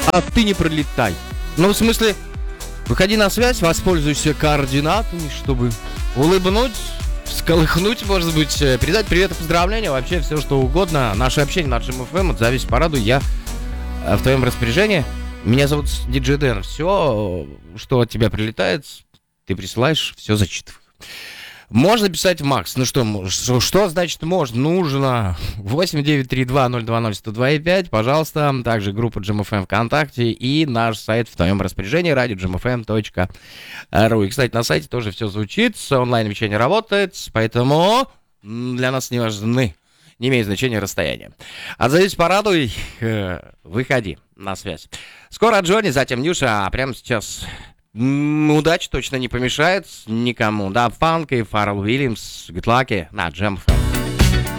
а ты не пролетай. Ну, в смысле, выходи на связь, воспользуйся координатами, чтобы улыбнуть, всколыхнуть, может быть, передать привет и поздравления, вообще все что угодно. Наше общение на Джем ФМ, отзовись, порадуй, я в твоем распоряжении. Меня зовут Диджей Дэн. Все, что от тебя прилетает, ты присылаешь, все зачитываю. Можно писать в Макс. Ну что значит можно? Нужно 8932-020-102,5. Пожалуйста. Также группа Джем ФМ ВКонтакте и наш сайт в твоем распоряжении radio.gmfm.ru. И, кстати, на сайте тоже все звучит. Онлайн-вещание работает, поэтому для нас не имеет значения расстояние. Отзовись, порадуй, выходи на связь. Скоро Джонни, затем Нюша, а прямо сейчас удача точно не помешает никому. Да, Фанк и Фаррелл Уильямс, Good Luck на Джем ФМ.